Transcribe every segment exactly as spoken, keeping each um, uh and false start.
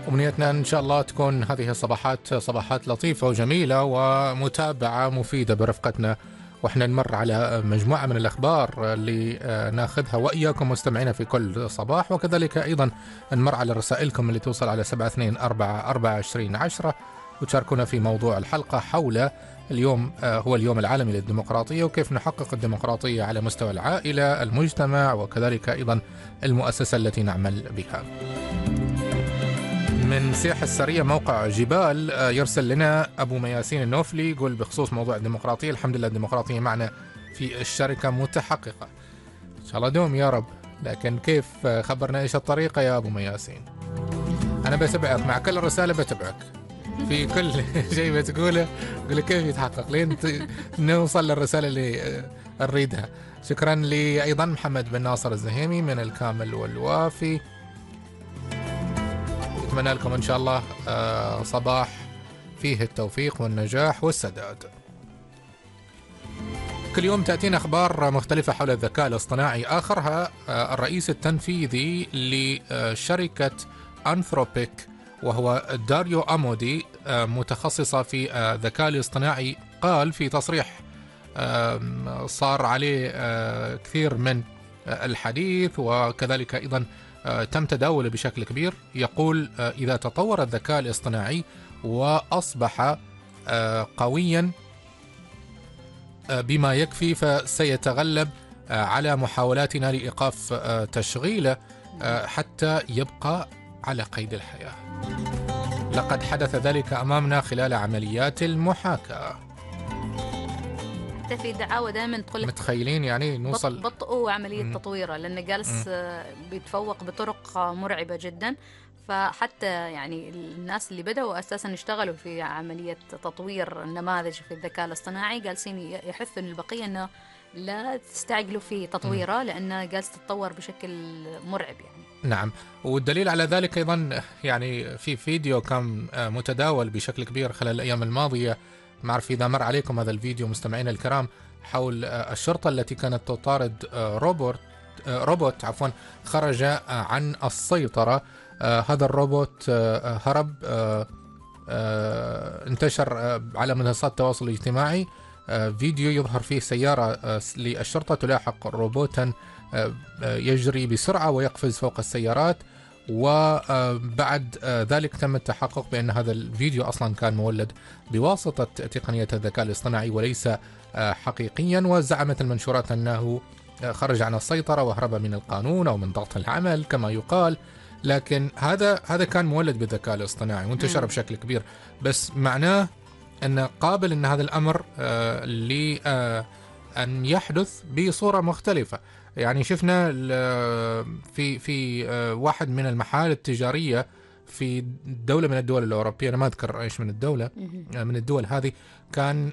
أمنيتنا إن شاء الله تكون هذه الصباحات صباحات لطيفة وجميلة ومتابعة مفيدة برفقتنا، وإحنا نمر على مجموعة من الأخبار اللي ناخذها وإياكم مستمعين في كل صباح، وكذلك أيضا نمر على رسائلكم اللي توصل على سبعة اثنين أربعة أربعة عشرين عشرة وتشاركونا في موضوع الحلقة حول اليوم هو اليوم العالمي للديمقراطية، وكيف نحقق الديمقراطية على مستوى العائلة، المجتمع، وكذلك أيضا المؤسسة التي نعمل بها. من سياحة السرية موقع جبال يرسل لنا أبو مياسين النوفلي، يقول بخصوص موضوع الديمقراطية: الحمد لله الديمقراطية معنا في الشركة متحققة. إن شاء الله دوم يا رب، لكن كيف؟ خبرنا إيش الطريقة يا أبو مياسين. أنا بتبعك مع كل رسالة، بتبعك في كل شيء بتقوله، قول كيف يتحقق لين نوصل للرسالة اللي نريدها. شكرا لي أيضا محمد بن ناصر الزهيمي من الكامل والوافي، أتمنى لكم إن شاء الله صباح فيه التوفيق والنجاح والسداد. كل يوم تأتينا أخبار مختلفة حول الذكاء الاصطناعي، آخرها الرئيس التنفيذي لشركة أنثروبيك وهو داريو أمودي، متخصصة في الذكاء الاصطناعي، قال في تصريح صار عليه كثير من الحديث وكذلك أيضا تم تداوله بشكل كبير، يقول إذا تطور الذكاء الاصطناعي وأصبح قويا بما يكفي فسيتغلب على محاولاتنا لإيقاف تشغيله حتى يبقى على قيد الحياة. لقد حدث ذلك أمامنا خلال عمليات المحاكاة. في دعاوى دائما تقول متخيلين يعني نوصل بطئوا عملية م. تطويره، لأن جالس م. بيتفوق بطرق مرعبة جدا. فحتى يعني الناس اللي بدأوا أساسا يشتغلوا في عملية تطوير النماذج في الذكاء الاصطناعي جالسين يحثوا البقية أنه لا تستعجلوا في تطويره، لأنه جالس تتطور بشكل مرعب يعني. نعم، والدليل على ذلك أيضا يعني في فيديو كان متداول بشكل كبير خلال الأيام الماضية، ما أعرف إذا مر عليكم هذا الفيديو مستمعينا الكرام، حول الشرطة التي كانت تطارد روبوت روبوت عفوا خرج عن السيطرة. هذا الروبوت هرب، انتشر على منصات التواصل الاجتماعي فيديو يظهر فيه سيارة للشرطة تلاحق روبوتا يجري بسرعة ويقفز فوق السيارات، وبعد ذلك تم التحقق بأن هذا الفيديو أصلا كان مولد بواسطة تقنية الذكاء الاصطناعي وليس حقيقيا، وزعمت المنشورات أنه خرج عن السيطرة وهرب من القانون أو من ضغط العمل كما يقال، لكن هذا هذا كان مولد بالذكاء الاصطناعي وانتشر بشكل كبير، بس معناه أن قابل أن هذا الأمر آه لأن يحدث بصورة مختلفة. يعني شفنا في في واحد من المحال التجارية في دولة من الدول الأوروبية، أنا ما أذكر إيش من الدولة من الدول هذه، كان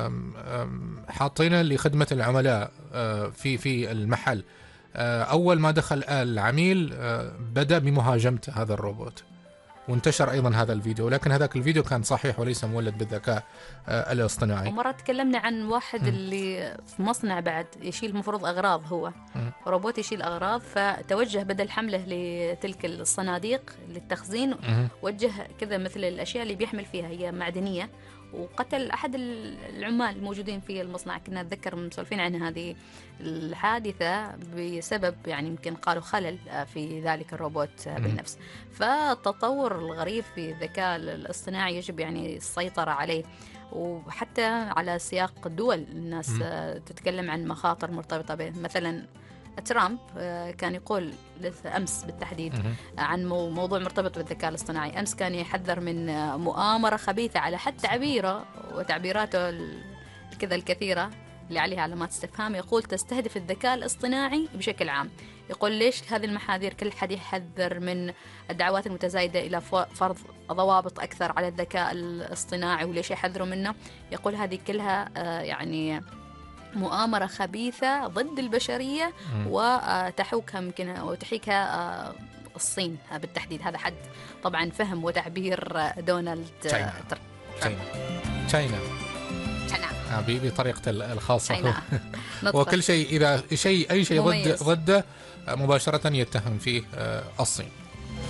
حاطينه لخدمة العملاء في في المحل. أول ما دخل العميل بدأ بمهاجمة هذا الروبوت، وانتشر أيضا هذا الفيديو، لكن هذاك الفيديو كان صحيح وليس مولد بالذكاء الاصطناعي. ومرة تكلمنا عن واحد م. اللي في مصنع بعد يشيل المفروض أغراض، هو م. روبوت يشيل أغراض، فتوجه بدل حمله لتلك الصناديق للتخزين م. وجه كذا مثل الأشياء اللي بيحمل فيها هي معدنية، وقتل أحد العمال الموجودين في المصنع. كنا نتذكر مسولفين عن هذه الحادثة بسبب يعني يمكن قالوا خلل في ذلك الروبوت بالنفس. فالتطور الغريب في الذكاء الاصطناعي يجب يعني السيطرة عليه، وحتى على سياق الدول الناس تتكلم عن مخاطر مرتبطة به. مثلا ترامب كان يقول أمس بالتحديد عن موضوع مرتبط بالذكاء الاصطناعي، أمس كان يحذر من مؤامرة خبيثة على حد تعبيره وتعبيراته كذا الكثيرة اللي عليها علامات استفهام، يقول تستهدف الذكاء الاصطناعي بشكل عام. يقول ليش هذه المحاذير؟ كل حد يحذر من الدعوات المتزايدة إلى فرض ضوابط أكثر على الذكاء الاصطناعي، وليش يحذروا منه؟ يقول هذه كلها يعني مؤامرة خبيثة ضد البشرية وتحوكها يمكن وتحيكها الصين بالتحديد. هذا حد طبعا فهم وتعبير دونالد ترامب. تشاينا تشاينا بطريقة الخاصة وكل شيء إذا شيء أي شيء ضد ضده مباشرة يتهم فيه الصين.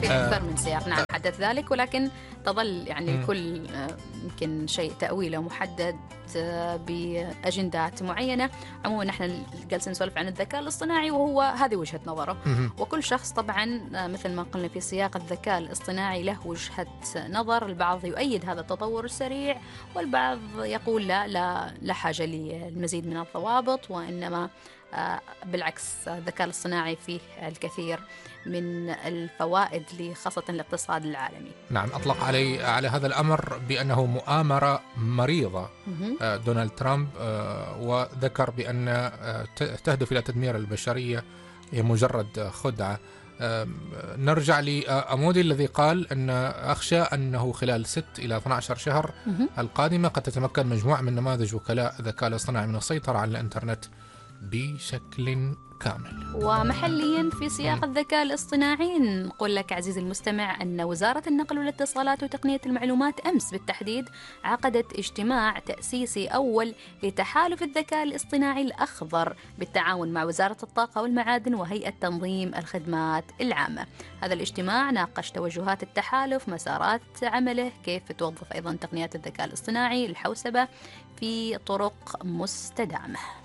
في أكثر من سياق نعم حدث ذلك، ولكن تظل يعني مم. الكل يمكن شيء تأويله محدد بأجندات معينة. عموما نحن جالسين نسولف عن الذكاء الاصطناعي وهو هذه وجهة نظره، مم. وكل شخص طبعا مثل ما قلنا في سياق الذكاء الاصطناعي له وجهة نظر. البعض يؤيد هذا التطور السريع، والبعض يقول لا لا لا حاجة للمزيد من الضوابط، وإنما بالعكس الذكاء الاصطناعي فيه الكثير من الفوائد لخاصة الاقتصاد العالمي. نعم، أطلق علي على هذا الأمر بأنه مؤامرة مريضة دونالد ترامب، وذكر بأن تهدف إلى تدمير البشرية، هي مجرد خدعة. نرجع لأمودي الذي قال أن أخشى أنه خلال ست إلى اثني عشر شهر القادمة قد تتمكن مجموعة من نماذج وكلاء الذكاء الاصطناعي من السيطرة على الإنترنت بشكل كامل. ومحليا في سياق الذكاء الاصطناعي نقول لك عزيزي المستمع أن وزارة النقل والاتصالات وتقنية المعلومات أمس بالتحديد عقدت اجتماع تأسيسي أول لتحالف الذكاء الاصطناعي الأخضر بالتعاون مع وزارة الطاقة والمعادن وهيئة تنظيم الخدمات العامة. هذا الاجتماع ناقش توجهات التحالف، مسارات عمله، كيف توظف أيضا تقنيات الذكاء الاصطناعي الحوسبة في طرق مستدامة.